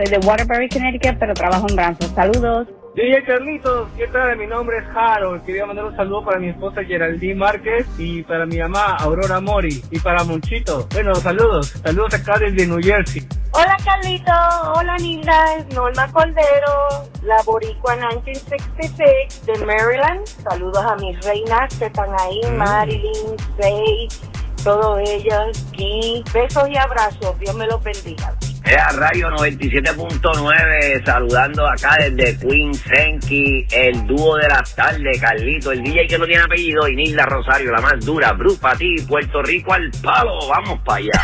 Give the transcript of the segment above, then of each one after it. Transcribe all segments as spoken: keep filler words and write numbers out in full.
Soy de Waterbury, Connecticut, pero trabajo en Branson. Saludos. D J Carlitos, ¿qué tal? Mi nombre es Harold. Quería mandar un saludo para mi esposa Geraldine Márquez y para mi mamá Aurora Mori y para Monchito. Bueno, saludos. Saludos acá desde New Jersey. Hola Carlito, hola Nilda, es Norma Cordero, la boricua mil novecientos sesenta y seis de Maryland. Saludos a mis reinas que están ahí, mm. Marilyn, Faye, todos ellos aquí. Besos y abrazos, Dios me los bendiga. Es a Radio noventa y siete punto nueve, saludando acá desde Queen Senki, el dúo de las tardes, Carlito, el D J que no tiene apellido, y Nilda Rosario, la más dura, Bruce para ti, Puerto Rico al palo, vamos para allá.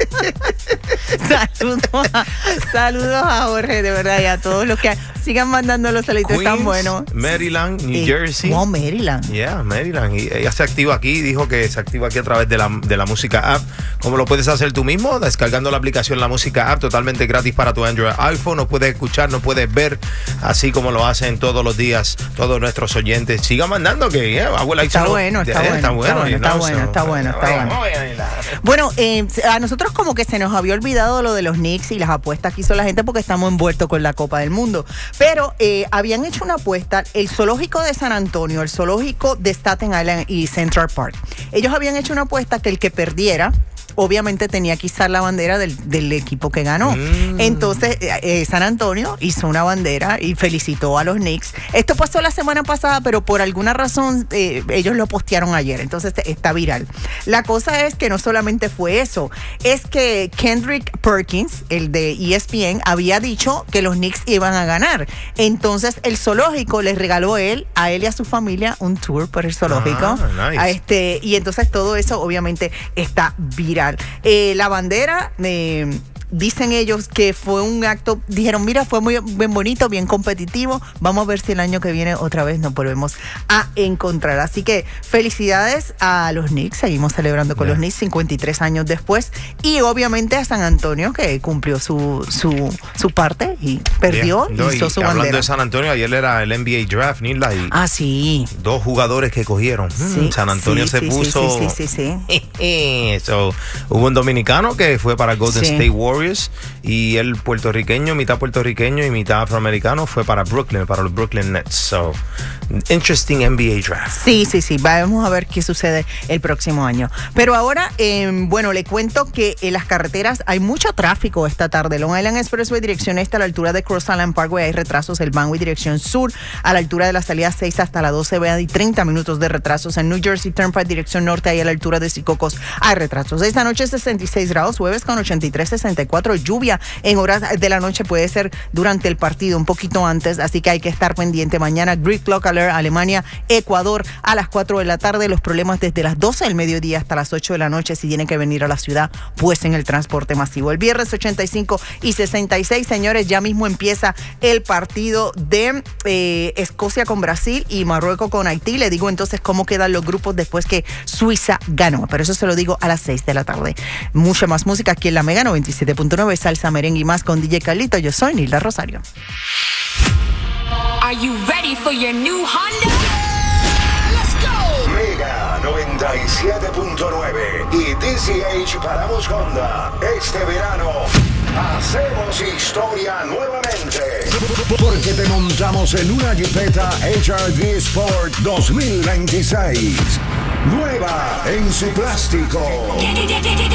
Saludos a, saludos a Jorge, de verdad, y a todos los que sigan mandando los saludos, están buenos. Maryland, New eh, Jersey. No, Maryland. Yeah, Maryland. Y ella se activa aquí, dijo que se activa aquí a través de la, de la música app. ¿Cómo lo puedes hacer tú mismo? Descargando la aplicación La Música App, totalmente gratis para tu Android iPhone. Nos puedes escuchar, nos puedes ver, así como lo hacen todos los días todos nuestros oyentes. Siga mandando que yeah, abuela, está, bueno, está, bueno, está bueno, está bueno, está bueno, está bueno. Bueno, eh, a nosotros como que se nos había olvidado lo de los Knicks y las apuestas que hizo la gente porque estamos envueltos con la Copa del Mundo. Pero eh, habían hecho una apuesta, el zoológico de San Antonio, el zoológico de Staten Island y Central Park. Ellos habían hecho una apuesta que el que perdiera obviamente tenía que izar la bandera del, del equipo que ganó. Mm. Entonces, eh, San Antonio hizo una bandera y felicitó a los Knicks. Esto pasó la semana pasada, pero por alguna razón eh, ellos lo postearon ayer. Entonces, está viral. La cosa es que no solamente fue eso, es que Kendrick Perkins, el de E S P N, había dicho que los Knicks iban a ganar. Entonces, el zoológico les regaló a él, a él y a su familia un tour por el zoológico. Ah, nice. a este, y entonces todo eso obviamente está viral. Eh, la bandera, eh, dicen ellos que fue un acto, dijeron, mira, fue muy bien bonito, bien competitivo, vamos a ver si el año que viene otra vez nos volvemos a encontrar. Así que felicidades a los Knicks, seguimos celebrando con yeah. los Knicks cincuenta y tres años después, y obviamente a San Antonio que cumplió su su, su parte y perdió yeah. no, y hizo y su hablando bandera. de San Antonio, ayer era el N B A Draft, Nilda, y ah, sí. dos jugadores que cogieron. Sí, San Antonio sí, se sí, puso... Sí, sí, sí, sí, sí. so, hubo un dominicano que fue para Golden sí. State Warriors, y el puertorriqueño, mitad puertorriqueño y mitad afroamericano, fue para Brooklyn, para los Brooklyn Nets. So, interesting N B A draft. Sí, sí, sí. Vamos a ver qué sucede el próximo año. Pero ahora, eh, bueno, le cuento que en las carreteras hay mucho tráfico esta tarde. Long Island Expressway, dirección este, a la altura de Cross Island Parkway, hay retrasos. El Banway, dirección sur, a la altura de la salida seis hasta la doce, hay treinta minutos de retrasos. En New Jersey Turnpike, dirección norte, ahí a la altura de Secocos, hay retrasos. Esta noche sesenta y seis grados, jueves con ochenta y tres, sesenta y cuatro, lluvia en horas de la noche, puede ser durante el partido, un poquito antes, así que hay que estar pendiente. Mañana, Greek Clock Alert, Alemania, Ecuador, a las cuatro de la tarde, los problemas desde las doce del mediodía hasta las ocho de la noche, si tienen que venir a la ciudad, pues en el transporte masivo. El viernes ochenta y cinco y sesenta y seis, señores, ya mismo empieza el partido de eh, Escocia con Brasil y Marruecos con Haití. Le digo entonces cómo quedan los grupos después que Suiza ganó, pero eso se lo digo a las seis de la tarde. Mucha más música aquí en la Mega noventa y siete punto nueve, salsa, merengue y más con D J Carlito. Yo soy Nilda Rosario. Are you ready for your new Honda? Let's go. Mega noventa y siete punto nueve y D C H Paramos Honda. Este verano hacemos historia nuevamente, porque te montamos en una Jeepeta H R V Sport dos mil veintiséis. Nueva en su plástico.